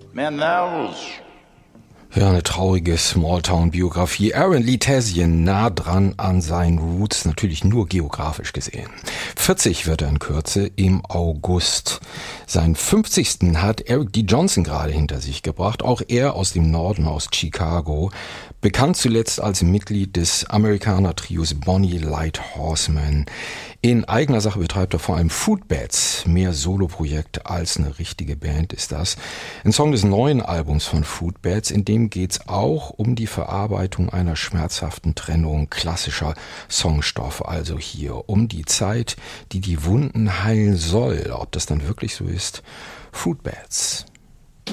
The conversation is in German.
Man knows. Ja, eine traurige Smalltown-Biografie. Aaron Lee Tessian, nah dran an seinen Roots, natürlich nur geografisch gesehen. 40 wird er in Kürze im August. Seinen 50. hat Eric D. Johnson gerade hinter sich gebracht, auch er aus dem Norden, aus Chicago. Bekannt zuletzt als Mitglied des Amerikaner-Trios Bonnie Light Horseman. In eigener Sache betreibt er vor allem Footbats, mehr Soloprojekt als eine richtige Band ist das. Ein Song des neuen Albums von Footbats, in dem geht's auch um die Verarbeitung einer schmerzhaften Trennung, klassischer Songstoff, also hier um die Zeit, die die Wunden heilen soll. Ob das dann wirklich so ist? Footbats.